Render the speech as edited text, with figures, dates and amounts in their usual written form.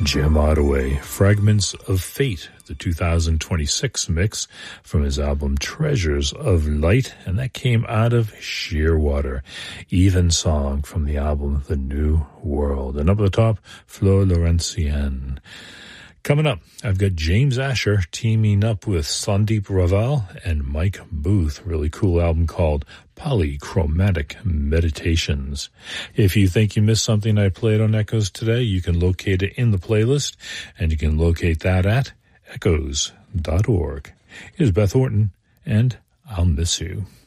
Jim Ottaway, Fragments of Fate, the 2026 mix from his album Treasures of Light, and that came out of Shearwater. Evensong from the album The New World. And up at the top, Flor Laurentienne. Coming up, I've got James Asher teaming up with Sandeep Raval and Mike Booth. Really cool album called Polychromatic Meditations. If you think you missed something I played on Echoes today, you can locate it in the playlist, and you can locate that at echoes.org. Here's Beth Orton, and I'll Miss You.